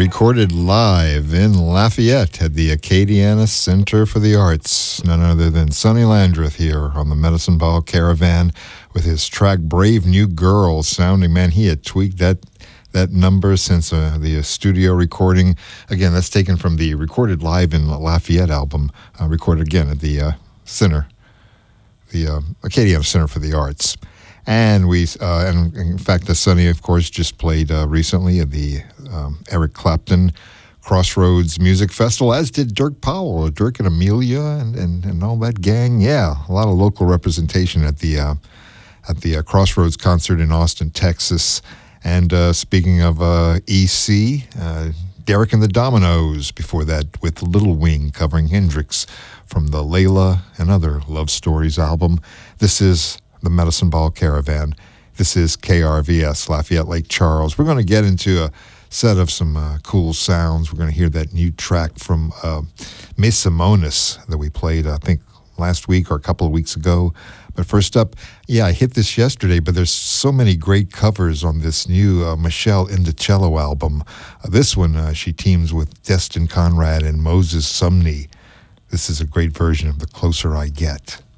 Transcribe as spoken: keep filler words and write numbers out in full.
recorded live in Lafayette at the Acadiana Center for the Arts. None other than Sonny Landreth here on the Medicine Ball Caravan with his track Brave New Girl sounding. Man, he had tweaked that that number since uh, the uh, studio recording. Again, that's taken from the recorded live in Lafayette album, uh, recorded again at the uh, center, the uh, Acadiana Center for the Arts. And we, uh, and in fact, the Sonny, of course, just played uh, recently at the um, Eric Clapton Crossroads Music Festival, as did Dirk Powell, Dirk and Amelia, and, and, and all that gang. Yeah, a lot of local representation at the uh, at the uh, Crossroads concert in Austin, Texas. And uh, speaking of uh, E C, uh, Derek and the Dominoes. Before that, with Little Wing covering Hendrix from the Layla and Other Love Stories album. This is the Medicine Ball Caravan. This is K R V S, Lafayette Lake Charles. We're going to get into a set of some uh, cool sounds. We're going to hear that new track from uh, Miss Simonis that we played, I think, last week or a couple of weeks ago. But first up, yeah, I hit this yesterday, but there's so many great covers on this new uh, Michelle Indicello album. Uh, this one, uh, she teams with Destin Conrad and Moses Sumney. This is a great version of The Closer I Get.